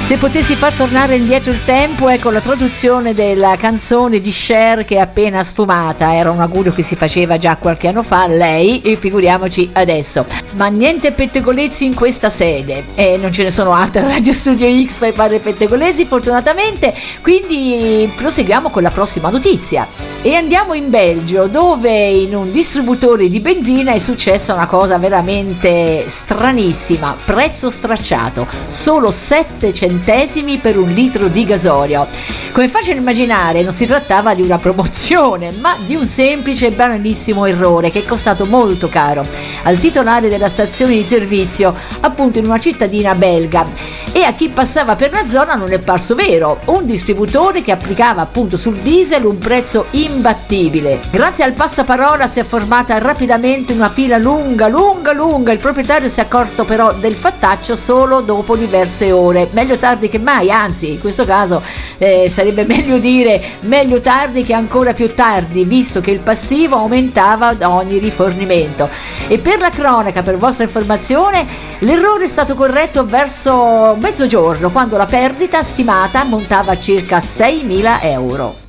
Se potessi far tornare indietro il tempo, ecco la traduzione della canzone di Cher che è appena sfumata, era un augurio che si faceva già qualche anno fa, lei, e figuriamoci adesso. Ma niente pettegolezzi in questa sede, e non ce ne sono altre Radio Studio X per fare pettegolezzi fortunatamente, quindi proseguiamo con la prossima notizia. E andiamo in Belgio, dove in un distributore di benzina è successa una cosa veramente stranissima, prezzo stracciato, solo 7 centesimi per un litro di gasolio. Come è facile immaginare, non si trattava di una promozione, ma di un semplice e banalissimo errore che è costato molto caro al titolare della stazione di servizio, appunto in una cittadina belga, e a chi passava per la zona non è parso vero, un distributore che applicava appunto sul diesel un prezzo imbattibile. Grazie al passaparola si è formata rapidamente una fila lunga, il proprietario si è accorto però del fattaccio solo dopo diverse ore, meglio tardi che mai, anzi in questo caso sarebbe meglio dire meglio tardi che ancora più tardi, visto che il passivo aumentava da ogni rifornimento. E per la cronaca, per vostra informazione, l'errore è stato corretto verso mezzogiorno, quando la perdita stimata ammontava a circa 6.000 euro.